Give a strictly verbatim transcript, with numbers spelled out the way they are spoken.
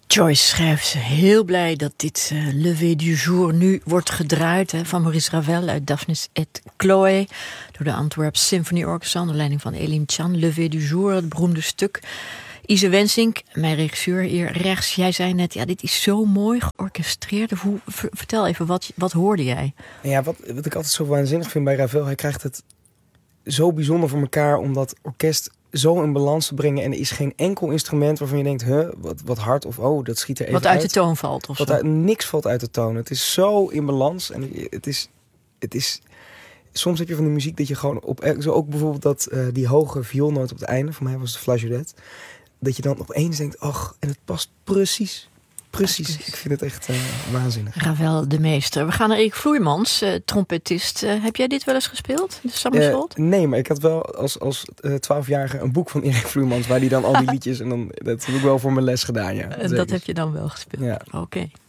Joyce schrijft heel blij dat dit uh, Lever du Jour nu wordt gedraaid, hè, van Maurice Ravel uit Daphnis et Chloé, door de Antwerp Symphony Orchestra onder leiding van Elim Chan. Lever du Jour, het beroemde stuk. Ise Wensink, mijn regisseur hier rechts, jij zei net, ja, dit is zo mooi georchestreerd. Hoe, vertel even, wat, wat hoorde jij? Ja, wat, wat ik altijd zo waanzinnig vind bij Ravel, hij krijgt het zo bijzonder voor elkaar om dat orkest zo in balans te brengen. En er is geen enkel instrument waarvan je denkt, huh, wat, wat hard of oh, dat schiet er even uit. Wat uit uit. de toon valt of wat zo. Uit, niks valt uit de toon. Het is zo in balans en het is, het is soms heb je van die muziek dat je gewoon op, zo ook bijvoorbeeld dat uh, die hoge vioolnoot op het einde, voor mij was het flageolet, dat je dan opeens denkt, ach, en het past precies. Precies, ik vind het echt uh, waanzinnig. Ravel de meester. We gaan naar Erik Vloeimans, uh, trompetist. Uh, heb jij dit wel eens gespeeld, de Sammersvold? Uh, nee, maar ik had wel als, als uh, twaalfjarige een boek van Erik Vloeimans, waar die dan al die liedjes, en dan, dat heb ik wel voor mijn les gedaan, ja. En dat heb je dan wel gespeeld? Ja. Oké. Okay.